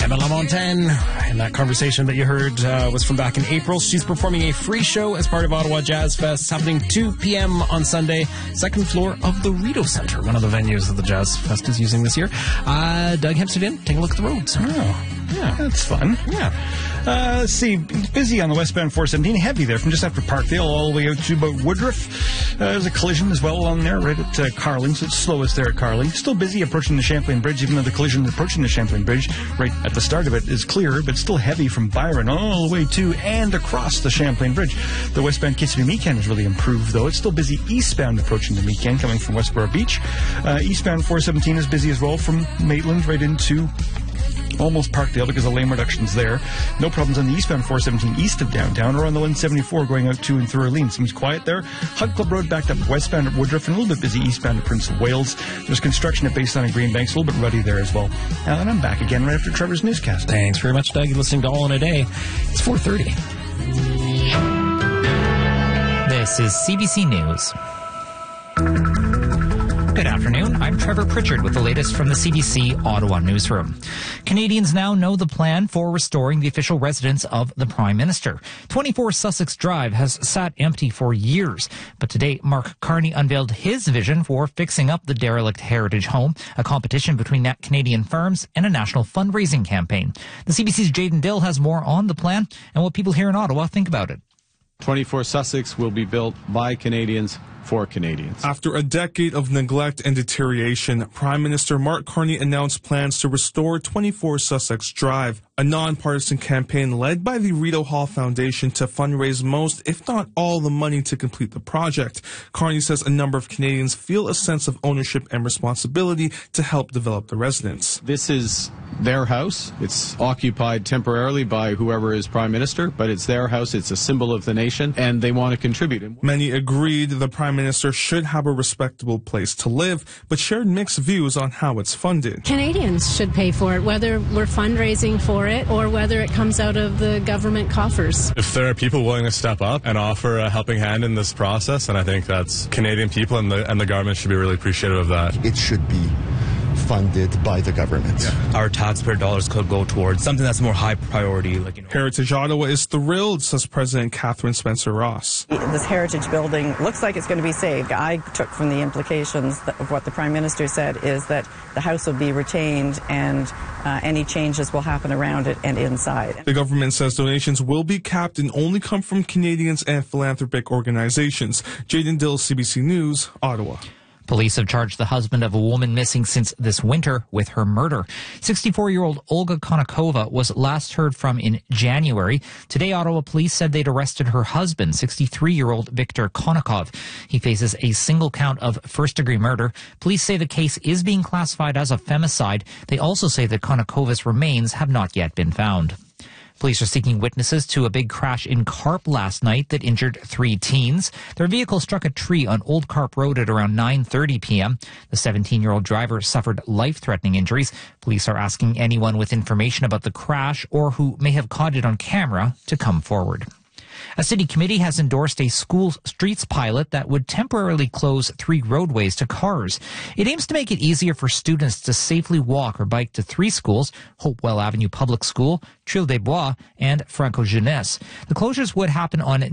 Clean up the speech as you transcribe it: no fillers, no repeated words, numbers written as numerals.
Emma Lamontagne, and that conversation that you heard was from back in April. She's performing a free show as part of Ottawa Jazz Fest, happening 2 p.m. on Sunday, second floor of the Rideau Centre, one of the venues that the Jazz Fest is using this year. Doug Hemstad, take a look at the roads. Oh, yeah, that's fun. Yeah. Let's see, busy on the westbound 417, heavy there from just after Parkdale all the way out to about Woodruff. There's a collision as well along there right at Carling, so it's slowest there at Carling. Still busy approaching the Champlain Bridge, even though the collision approaching the Champlain Bridge right at the start of it is clear, but still heavy from Byron all the way to and across the Champlain Bridge. The westbound Kissimmee Mecan has really improved, though. It's still busy eastbound approaching the Mecan coming from Westboro Beach. Eastbound 417 is busy as well from Maitland right into almost Parkdale because of lane reductions there. No problems on the eastbound 417 east of downtown or on the 174 going out to and through Orleans. Seems quiet there. Hug Club Road backed up westbound at Woodruff and a little bit busy eastbound at Prince of Wales. There's construction at Baseline and Greenbanks, a little bit ruddy there as well. And I'm back again right after Trevor's newscast. Thanks very much, Doug. You're listening to All in a Day. It's 4:30. This is CBC News. Good afternoon. I'm Trevor Pritchard with the latest from the CBC Ottawa newsroom. Canadians now know the plan for restoring the official residence of the Prime Minister. 24 Sussex Drive has sat empty for years, but today Mark Carney unveiled his vision for fixing up the derelict heritage home, a competition between Canadian firms and a national fundraising campaign. The CBC's Jayden Dill has more on the plan and what people here in Ottawa think about it. 24 Sussex will be built by Canadians for Canadians. After a decade of neglect and deterioration, Prime Minister Mark Carney announced plans to restore 24 Sussex Drive, a nonpartisan campaign led by the Rideau Hall Foundation to fundraise most, if not all, the money to complete the project. Carney says a number of Canadians feel a sense of ownership and responsibility to help develop the residence. This is their house. It's occupied temporarily by whoever is Prime Minister, but it's their house. It's a symbol of the nation, and they want to contribute. Many agreed the Prime Minister should have a respectable place to live, but shared mixed views on how it's funded. Canadians should pay for it, whether we're fundraising for it or whether it comes out of the government coffers. If there are people willing to step up and offer a helping hand in this process, and I think that's Canadian people and the government should be really appreciative of that. It should be funded by the government. Yeah. Our taxpayer dollars could go towards something that's more high priority. Heritage Ottawa is thrilled, says President Catherine Spencer Ross. This heritage building looks like it's going to be saved. I took from the implications of what the Prime Minister said is that the house will be retained and any changes will happen around it and inside. The government says donations will be capped and only come from Canadians and philanthropic organizations. Jayden Dill, CBC News, Ottawa. Police have charged the husband of a woman missing since this winter with her murder. 64-year-old Olga Konakova was last heard from in January. Today, Ottawa police said they'd arrested her husband, 63-year-old Viktor Konakov. He faces a single count of first-degree murder. Police say the case is being classified as a femicide. They also say that Konakova's remains have not yet been found. Police are seeking witnesses to a big crash in Carp last night that injured 3 teens. Their vehicle struck a tree on Old Carp Road at around 9:30 p.m. The 17-year-old driver suffered life-threatening injuries. Police are asking anyone with information about the crash or who may have caught it on camera to come forward. A city committee has endorsed a school streets pilot that would temporarily close 3 roadways to cars. It aims to make it easier for students to safely walk or bike to 3 schools, Hopewell Avenue Public School, Trille des Bois, and Franco Jeunesse. The closures would happen on